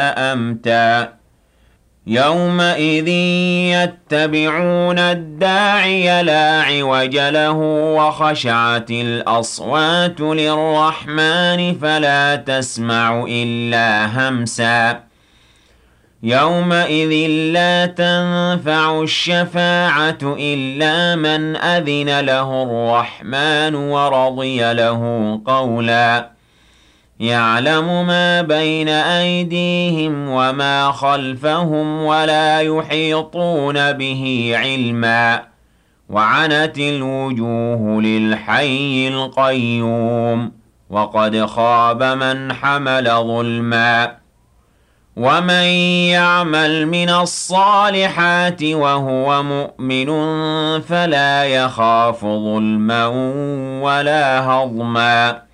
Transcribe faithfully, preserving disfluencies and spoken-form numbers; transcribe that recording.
أَمْتًا يَوْمَئِذٍ يَتَّبِعُونَ الدَّاعِيَ لَا عِوَجَ لَهُ وَخَشَعَتِ الْأَصْوَاتُ لِلرَّحْمَنِ فَلَا تَسْمَعُ إِلَّا هَمْسًا يَوْمَئِذٍ لَّا تَنفَعُ الشَّفَاعَةُ إِلَّا مَنْ أَذِنَ لَهُ الرَّحْمَنُ وَرَضِيَ لَهُ قَوْلًا يَعْلَمُ مَا بَيْنَ أَيْدِيهِمْ وَمَا خَلْفَهُمْ وَلَا يُحِيطُونَ بِهِ عِلْمًا وَعَنَتِ الْوُجُوهُ لِلْحَيِّ الْقَيُّومِ وَقَدْ خَابَ مَنْ حَمَلَ ظُلْمًا وَمَن يَعْمَلْ مِنَ الصَّالِحَاتِ وَهُوَ مُؤْمِنٌ فَلَا يَخَافُ ظُلْمًا وَلَا هَضْمًا